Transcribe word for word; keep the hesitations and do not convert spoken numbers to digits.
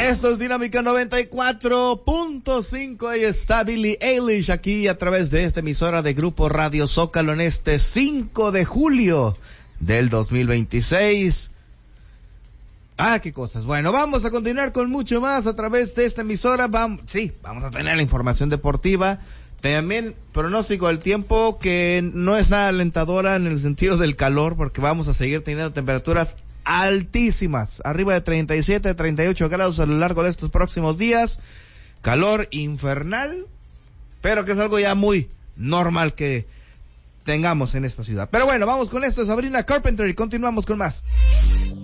Esto es Dinámica noventa y cuatro punto cinco. Ahí está Billie Eilish aquí a través de esta emisora de Grupo Radio Zócalo en este cinco de julio del dos mil veintiséis. Ah, qué cosas. Bueno, vamos a continuar con mucho más a través de esta emisora. Vamos, sí, vamos a tener la información deportiva. También pronóstico del tiempo que no es nada alentadora en el sentido del calor, porque vamos a seguir teniendo temperaturas altísimas, arriba de treinta y siete, treinta y ocho grados a lo largo de estos próximos días. Calor infernal, pero que es algo ya muy normal que tengamos en esta ciudad. Pero bueno, vamos con esto, Sabrina Carpenter, y continuamos con más.